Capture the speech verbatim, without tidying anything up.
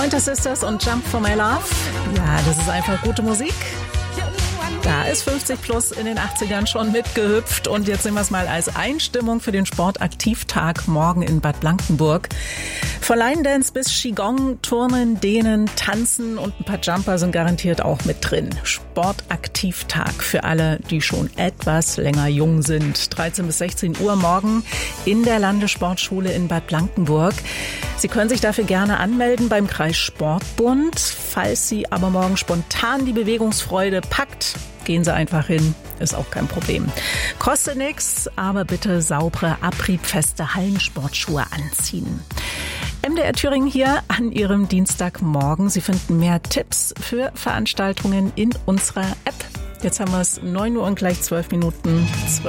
Pointer Sisters und Jump for My Love. Ja, das ist einfach gute Musik. Da ist fünfzig plus in den achtzigern schon mitgehüpft und jetzt nehmen wir es mal als Einstimmung für den Sportaktivtag morgen in Bad Blankenburg. Von Line Dance bis Qigong, Turnen, Dehnen, Tanzen und ein paar Jumper sind garantiert auch mit drin. Sportaktivtag für alle, die schon etwas länger jung sind. dreizehn bis sechzehn Uhr morgen in der Landessportschule in Bad Blankenburg. Sie können sich dafür gerne anmelden beim Kreissportbund. Falls Sie aber morgen spontan die Bewegungsfreude packt, gehen Sie einfach hin, ist auch kein Problem. Kostet nichts, aber bitte saubere, abriebfeste Hallensportschuhe anziehen. M D R Thüringen hier an Ihrem Dienstagmorgen. Sie finden mehr Tipps für Veranstaltungen in unserer App. Jetzt haben wir es neun Uhr und gleich zwölf Minuten. zwölf